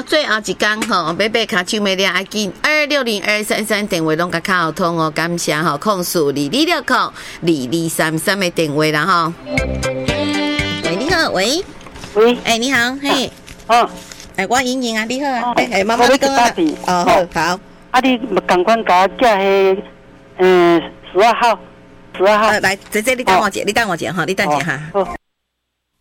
最后一天吼，买卡手买了要紧，260-233电话拢甲卡好通哦，感谢吼，控诉2260-2233的电话啦吼。喂，你好，喂，你好，嘿，我莹莹啊，你好啊，妈妈你讲啊，好， 你赶快甲我寄迄12号， 来，姐姐你等我一下，你等一下哈，